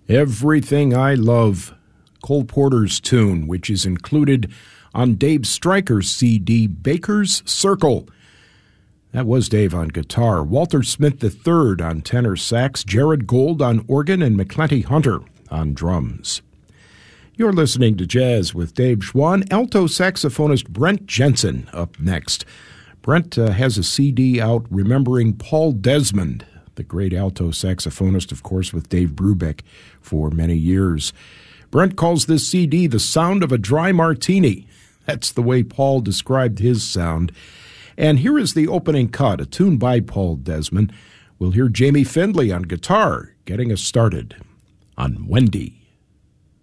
Everything I Love, Cole Porter's tune, which is included on Dave Stryker's CD, Baker's Circle. That was Dave on guitar, Walter Smith III on tenor sax, Jared Gold on organ, and McClenty Hunter on drums. You're listening to Jazz with Dave Schwann. Alto saxophonist Brent Jensen up next. Brent has a CD out remembering Paul Desmond, the great alto saxophonist, of course, with Dave Brubeck for many years. Brent calls this CD the sound of a dry martini. That's the way Paul described his sound. And here is the opening cut, a tune by Paul Desmond. We'll hear Jamie Findlay on guitar, getting us started on Wendy.